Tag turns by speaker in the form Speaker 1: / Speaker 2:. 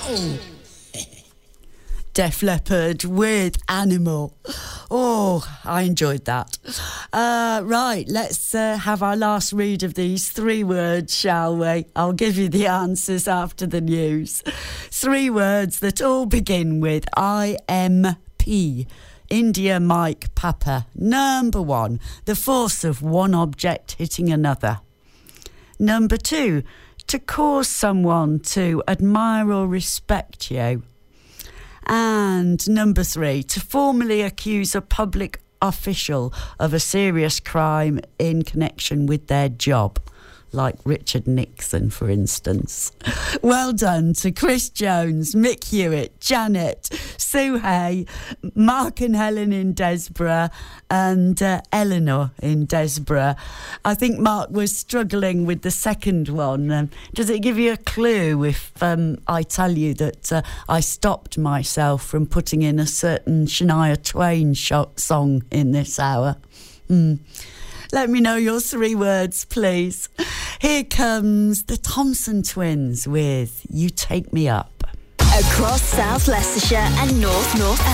Speaker 1: Def Leppard with Animal. Oh, I enjoyed that. Right, let's have our last read of these 3 words, shall we? I'll give you the answers after the news. 3 words that all begin with IMP. India, Mike, Papa. Number 1, the force of one object hitting another. Number 2, to cause someone to admire or respect you. And number 3, to formally accuse a public official of a serious crime in connection with their job, like Richard Nixon, for instance. Well done to Chris Jones, Mick Hewitt, Janet, Sue Hay, Mark and Helen in Desborough, and Eleanor in Desborough. I think Mark was struggling with the second one. Does it give you a clue if I tell you that I stopped myself from putting in a certain Shania Twain song in this hour? Let me know your 3 words, please. Here comes the Thompson Twins with You Take Me Up.
Speaker 2: Across South Leicestershire and North